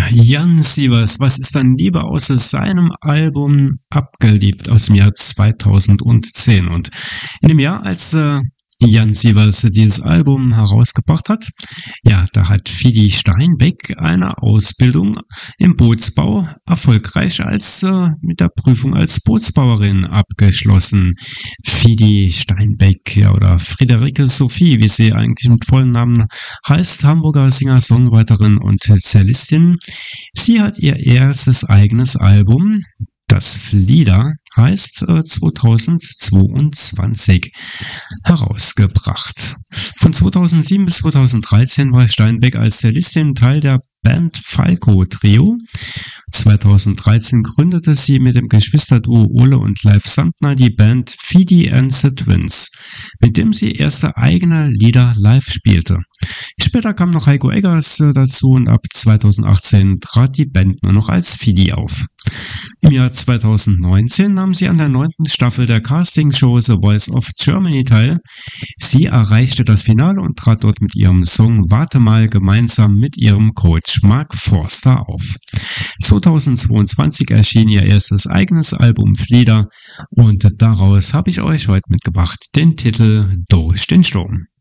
Jan Sievers, was ist dann Liebe außer seinem Album Abgeliebt aus dem Jahr 2010? Und in dem Jahr, als Jan Sievers dieses Album herausgebracht hat, ja, da hat Fidi Steinbeck eine Ausbildung im Bootsbau erfolgreich mit der Prüfung als Bootsbauerin abgeschlossen. Fidi Steinbeck, ja, oder Friederike Sophie, wie sie eigentlich mit vollen Namen heißt, Hamburger Singer-Songwriterin und Cellistin. Sie hat ihr erstes eigenes Album, das Flieder heißt, 2022 herausgebracht. Von 2007 bis 2013 war Steinbeck als Cellistin Teil der Band Falco Trio. 2013 gründete sie mit dem Geschwisterduo Ole und Leif Sandner die Band Fidi and the Twins, mit dem sie erste eigene Lieder live spielte. Später kam noch Heiko Eggers dazu und ab 2018 trat die Band nur noch als Fidi auf. Im Jahr 2019 nahm sie an der 9. Staffel der Castingshow The Voice of Germany teil. Sie erreichte das Finale und trat dort mit ihrem Song Warte mal gemeinsam mit ihrem Coach Mark Forster auf. 2022 erschien ihr erstes eigenes Album Flieder und daraus habe ich euch heute mitgebracht den Titel Durch den Sturm.